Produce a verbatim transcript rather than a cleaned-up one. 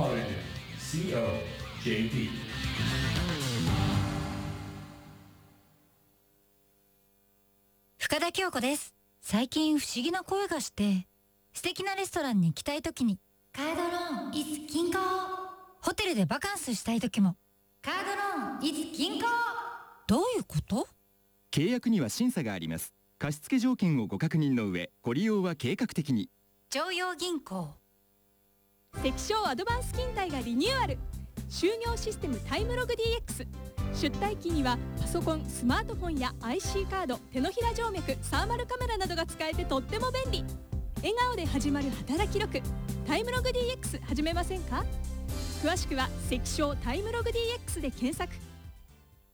Intelligent シーオージェーピー。 深田恭子です。最近不思議な声がして、素敵なレストランに行きたいときにカードローン is 銀行、ホテルでバカンスしたいときもカードローン is 銀行。どういうこと？ 契約には審査があります。貸付条件をご確認の上、ご利用は計画的に。 常陽銀行。 関証アドバンス勤怠がリニューアル。就業システムタイムログ ディーエックス。 出退勤にはパソコン、スマートフォンや アイシー カード、手のひら静脈、サーマルカメラなどが使えてとっても便利。笑顔で始まる働き力、タイムログ ディーエックス 始めませんか？詳しくは関証タイムログ ディーエックス で検索。